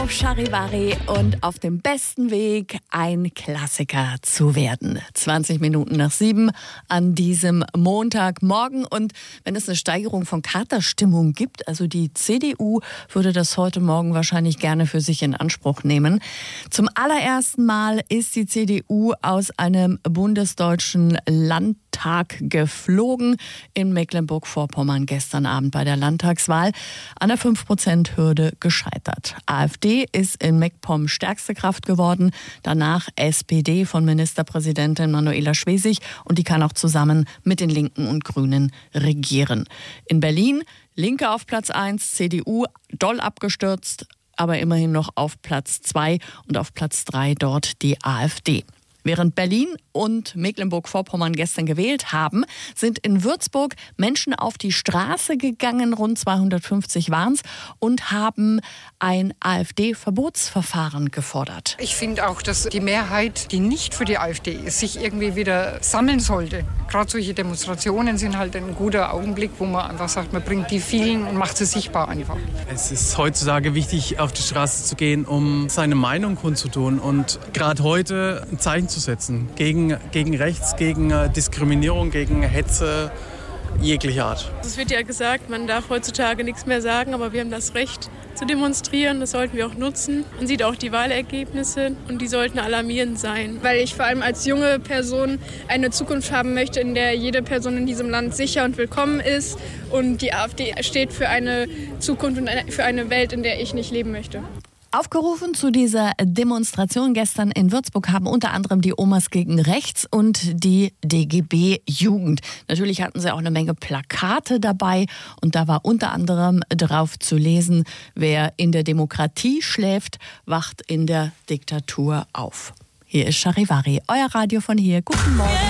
auf Charivari und auf dem besten Weg, ein Klassiker zu werden. 20 Minuten nach 7 an diesem Montagmorgen. Und wenn es eine Steigerung von Katerstimmung gibt, also die CDU würde das heute Morgen wahrscheinlich gerne für sich in Anspruch nehmen. Zum allerersten Mal ist die CDU aus einem bundesdeutschen Landtag geflogen in Mecklenburg-Vorpommern gestern Abend bei der Landtagswahl an der 5%-Hürde gescheitert. AfD ist in MacPom stärkste Kraft geworden, danach SPD von Ministerpräsidentin Manuela Schwesig und die kann auch zusammen mit den Linken und Grünen regieren. In Berlin Linke auf Platz 1, CDU doll abgestürzt, aber immerhin noch auf Platz 2 und auf Platz 3 dort die AfD. Während Berlin und Mecklenburg-Vorpommern gestern gewählt haben, sind in Würzburg Menschen auf die Straße gegangen, rund 250 waren es, und haben ein AfD-Verbotsverfahren gefordert. Ich finde auch, dass die Mehrheit, die nicht für die AfD ist, sich irgendwie wieder sammeln sollte. Gerade solche Demonstrationen sind halt ein guter Augenblick, wo man einfach sagt, man bringt die vielen und macht sie sichtbar einfach. Es ist heutzutage wichtig, auf die Straße zu gehen, um seine Meinung kundzutun und gerade heute ein Zeichen zu setzen gegen rechts, gegen Diskriminierung, gegen Hetze jeglicher Art. Es wird ja gesagt, man darf heutzutage nichts mehr sagen, aber wir haben das Recht zu demonstrieren, das sollten wir auch nutzen. Man sieht auch die Wahlergebnisse und die sollten alarmierend sein. Weil ich vor allem als junge Person eine Zukunft haben möchte, in der jede Person in diesem Land sicher und willkommen ist, und die AfD steht für eine Zukunft und für eine Welt, in der ich nicht leben möchte. Aufgerufen zu dieser Demonstration gestern in Würzburg haben unter anderem die Omas gegen Rechts und die DGB Jugend. Natürlich hatten sie auch eine Menge Plakate dabei und da war unter anderem drauf zu lesen: Wer in der Demokratie schläft, wacht in der Diktatur auf. Hier ist Charivari, euer Radio von hier. Guten Morgen.